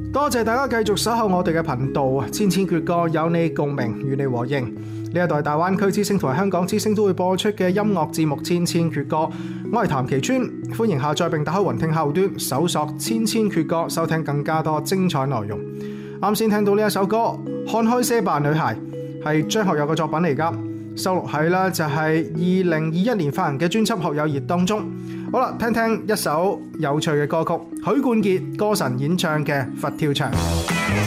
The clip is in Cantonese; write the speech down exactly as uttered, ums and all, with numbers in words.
多謝大家繼續守候我哋嘅頻道，千千闕歌有你共鳴，與你和應。呢一代大灣區之聲同埋香港之聲都會播出嘅音樂節目《千千闕歌》，我係譚其川，歡迎下載並打開雲聽後端搜索《千千闕歌》，收聽更加多精彩內容。啱先聽到呢一首歌《看開些吧女孩》，係張學友嘅作品嚟㗎，收錄喺啦就係二零二一年發行嘅專輯《學友熱》當中。好啦，聽聽一首有趣嘅歌曲，許冠傑歌神演唱嘅《佛跳牆》。